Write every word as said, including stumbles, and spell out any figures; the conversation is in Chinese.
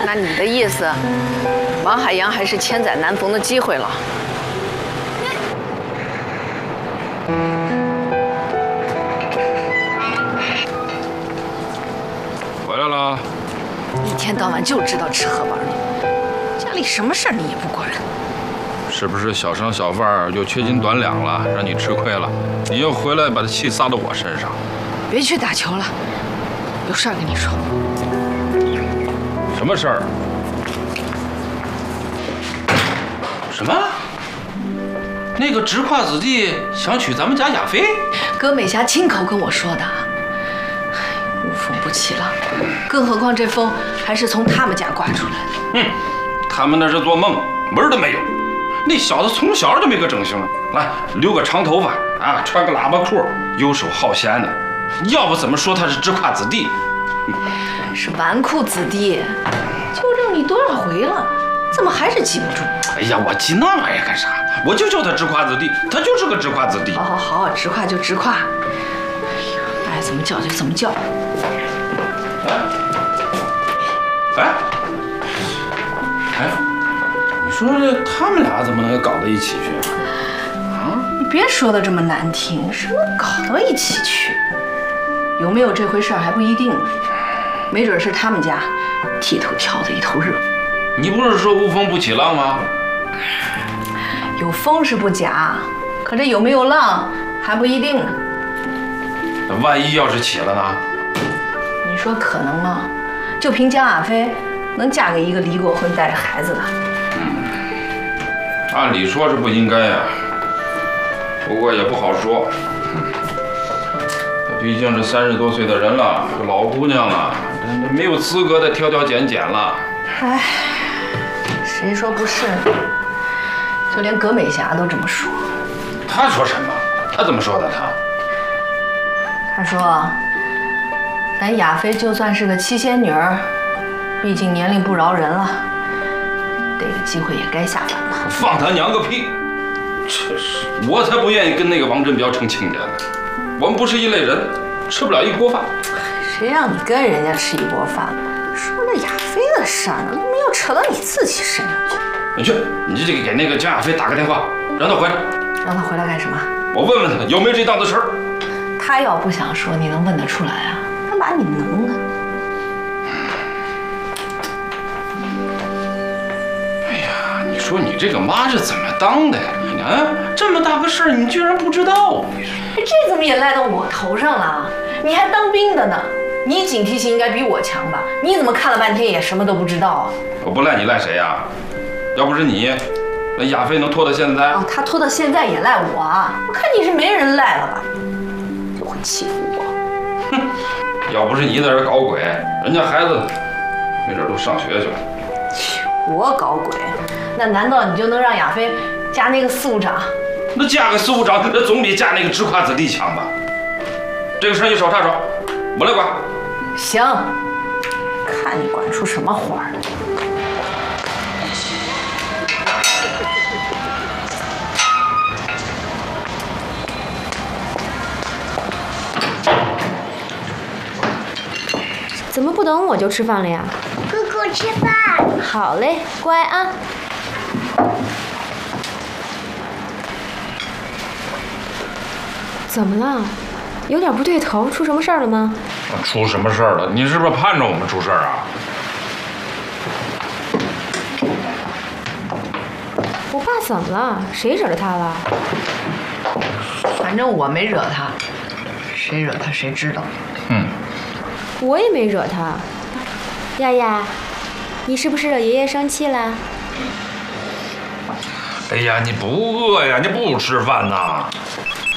那你的意思，王海洋还是千载难逢的机会了？ 回来了。 一天到晚就知道吃喝玩乐，家里什么事儿你也不管。 是不是小商小贩又缺斤短两了，让你吃亏了？你又回来把这气撒到我身上。 别去打球了，有事儿跟你说。 什么事儿？什么？那个直胯子弟想娶咱们家亚飞？ 葛美霞亲口跟我说的。无风不起浪，更何况这风还是从他们家刮出来的。 嗯，他们那是做梦，门都没有。那小子从小就没个正形，来留个长头发啊，穿个喇叭裤，游手好闲的。要不怎么说他是直胯子弟？ 是纨绔子弟，纠正你多少回了，怎么还是记不住？ 哎呀，我记那玩意儿干啥？我就叫他直胯子弟，他就是个直胯子弟。 好好好，直胯就直胯。哎呀，爱怎么叫就怎么叫。 哎，哎，哎，你说这他们俩怎么能搞到一起去啊？ 你别说的这么难听，什么搞到一起去？有没有这回事还不一定，没准是他们家剃头挑的一头热。 你不是说无风不起浪吗？ 有风是不假，可这有没有浪还不一定呢。 那万一要是起了呢？ 你说可能吗？就凭江亚飞，能嫁给一个离过婚带着孩子的？ 嗯，按理说是不应该呀，不过也不好说。毕竟这三十多岁的人了，个老姑娘了，没有资格再挑挑拣拣了。 哎，谁说不是？就连葛美霞都这么说。 她说什么？她怎么说的？她？ 她说，咱亚飞就算是个七仙女儿，毕竟年龄不饶人了，这个机会也该下凡了。 放他娘个屁！这是我才不愿意跟那个王振彪成亲家呢。我们不是一类人，吃不了一锅饭。 谁让你跟人家吃一锅饭了？说那亚飞的事儿呢，没有扯到你自己身上去。 你去，你这个给那个江亚飞打个电话，让他回来。 让他回来干什么？ 我问问他有没有这档子事儿。 他要不想说，你能问得出来啊？他把你能啊？ 哎呀，你说你这个妈是怎么当的呀？啊，这么大个事儿你居然不知道？你说这怎么也赖到我头上了？你还当兵的呢，你警惕性应该比我强吧？你怎么看了半天也什么都不知道啊？ 我不赖你赖谁呀？要不是你，那亚飞能拖到现在？ 哦，他拖到现在也赖我啊！我看你是没人赖了吧？就会欺负我。 哼，要不是你在这搞鬼，人家孩子没准都上学去了。 我搞鬼？那难道你就能让亚飞嫁那个司务长？ 那嫁个司务长，那总比嫁那个直胯子弟强吧？这个事你少插手，我来管。 行，看你管出什么花来。 怎么不等我就吃饭了呀？ 姑姑吃饭。 好嘞，乖啊。怎么了？有点不对头，出什么事儿了吗？ 出什么事儿了？你是不是盼着我们出事儿啊？ 我爸怎么了？谁惹了他了？ 反正我没惹他，谁惹他谁知道。 嗯， 我也没惹他。亚亚，你是不是惹爷爷生气了？ 哎呀，你不饿呀？你不吃饭呐？